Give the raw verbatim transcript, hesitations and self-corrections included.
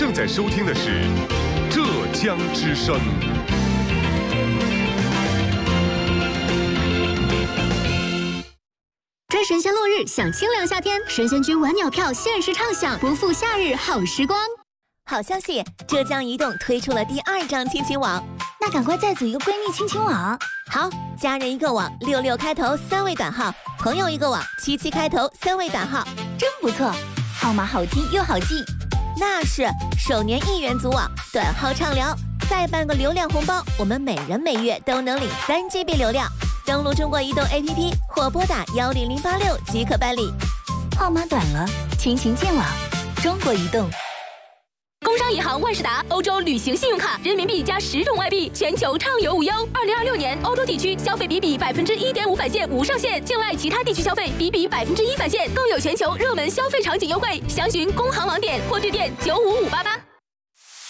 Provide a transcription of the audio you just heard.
正在收听的是浙江之声。 追神仙落日，享清凉夏天，神仙居晚鸟票限时畅享，不负夏日好时光。 好消息，浙江移动推出了第二张亲情网， 那赶快再组一个闺蜜亲情网。 好，家人一个网，六六开头三位短号；朋友一个网，七七开头三位短号， 真不错，号码好听又好记。 那是首年一元组网，短号畅聊，再办个流量红包，我们每人每月都能领三 G B 流量。登录中国移动 A P P 或拨打幺零零八六即可办理。 号码短了，亲情见网，中国移动。 工商银行万事达欧洲旅行信用卡，人民币加十种外币，全球畅游无忧。二零二六年欧洲地区消费比比百分之一点五返现无上限，境外其他地区消费比比百分之一返现，更有全球热门消费场景优惠。详询工行网点或致电九五五八八。